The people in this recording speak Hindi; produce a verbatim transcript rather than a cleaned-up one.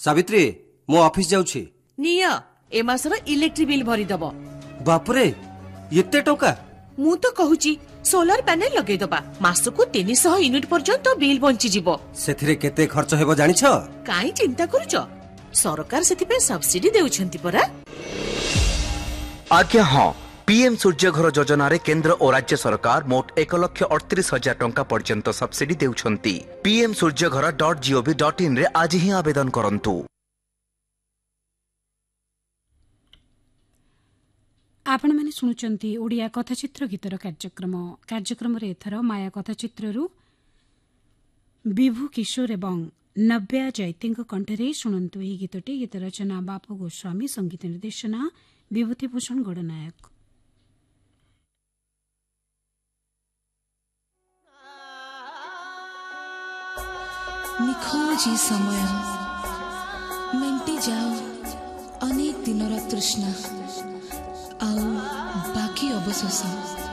सावित्री मो ऑफिस जाउछि निया ए मासर इलेक्ट्रिक बिल भरी दबो। बापरे एते टोका मु तो कहूची सोलर पैनल लगे दबा मासको तीन सौ यूनिट पर्यंत बिल बंची जिवो। सेथिरे केते खर्च हेबो जानिछ? काई चिंता करूछ सरकार सेति पे सब्सिडी देउछंती परा। आज्ञा हाँ पीएम सूर्य घर योजना रे केंद्र और राज्य सरकार मोट एक लक्ष अड़तीस हजार टंका पर्यंत सब्सिडी देउछंती। पीएम सूर्य घर डॉट जीओवी डॉट इन रे आज ही आवेदन करंतु। आपण माने सुनुचंती ओडिया कथाचित्र गीतर कार्यक्रम कार्यक्रम रे एथर माया कथाचित्र रु विभू किशोर एवं नव्या जयतीଙ୍କ कंठरे शुणंतु ଏହି गीतटी। गीत रचना बापू गोस्वामी, संगीत निर्देशना विभूतिभूषण गणनायक। निखोजी समय मेंटी जाओ अनेक दिनर तृष्णा आउ बाकी अवशेष